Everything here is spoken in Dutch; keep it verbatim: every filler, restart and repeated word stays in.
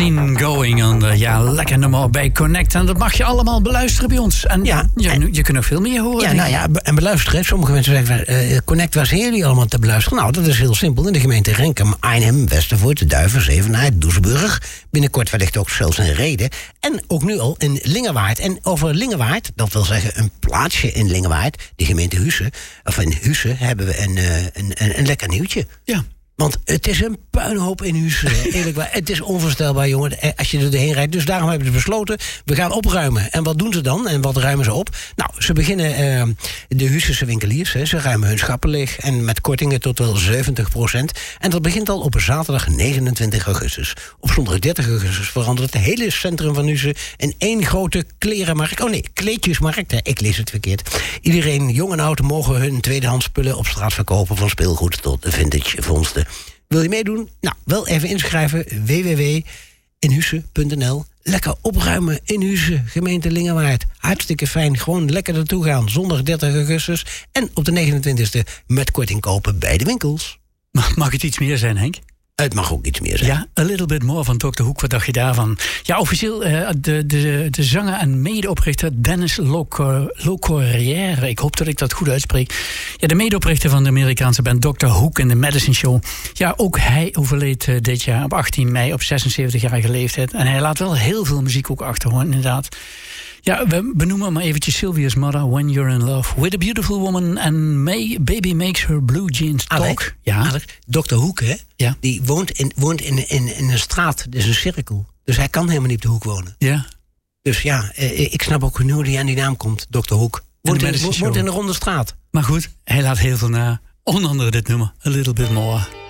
zeventien Going Under. Ja, lekker nummer bij Connect. En dat mag je allemaal beluisteren bij ons. En ja, je, en, je kunt nog veel meer horen. Ja, nou ja, en beluisteren. Sommige mensen zeggen, uh, Connect, waar zijn jullie allemaal te beluisteren? Nou, dat is heel simpel. In de gemeente Renkum, Arnhem, Westervoort, Duiven, Zevenaar, Doesburg. Binnenkort wellicht ook zelfs in Rheden. En ook nu al in Lingewaard. En over Lingewaard, dat wil zeggen een plaatsje in Lingewaard, die gemeente Husse, of in Husse, hebben we een, uh, een, een, een lekker nieuwtje. Ja. Want het is een puinhoop in Husse. Eerlijk waar. Het is onvoorstelbaar, jongen, als je er doorheen rijdt. Dus daarom hebben ze besloten, we gaan opruimen. En wat doen ze dan? En wat ruimen ze op? Nou, ze beginnen, uh, de Hussese winkeliers, hè, ze ruimen hun schappen leeg. En met kortingen tot wel zeventig procent. En dat begint al op zaterdag negenentwintig augustus. Op zondag dertig augustus verandert het hele centrum van Husse in één grote klerenmarkt. Oh nee, kleedjesmarkt. Hè. Ik lees het verkeerd. Iedereen, jong en oud, mogen hun tweedehands spullen op straat verkopen. Van speelgoed tot de vintage vondsten. Wil je meedoen? Nou, wel even inschrijven. w w w punt inhusse punt n l. Lekker opruimen in Husse, gemeente Lingewaard. Hartstikke fijn. Gewoon lekker naartoe gaan. Zondag dertig augustus. En op de negenentwintigste met korting kopen bij de winkels. Mag het iets meer zijn, Henk? Het mag ook iets meer zijn. Ja, A Little Bit More van dokter Hoek. Wat dacht je daarvan? Ja, officieel uh, de, de, de zanger en medeoprichter Dennis Locorriere. Ik hoop dat ik dat goed uitspreek. Ja, de medeoprichter van de Amerikaanse band dokter Hoek en de Madison Show. Ja, ook hij overleed uh, dit jaar op achttien mei op zesenzeventigjarige leeftijd. En hij laat wel heel veel muziek ook achter, hoor, inderdaad. Ja, we benoemen maar eventjes Sylvia's Mother, When You're in Love with a Beautiful Woman and May, Baby Makes Her Blue Jeans Talk. Alec, ja, Alec, dokter Hoek, hè? Ja. Die woont in, woont in, in, in een straat, dus een cirkel. Dus hij kan helemaal niet op de hoek wonen. Ja. Dus ja, eh, ik snap ook hoe die aan die naam komt, dokter Hoek. Woont in, woont in een ronde straat. Maar goed, hij laat heel veel na. Onder andere dit nummer, A Little Bit More.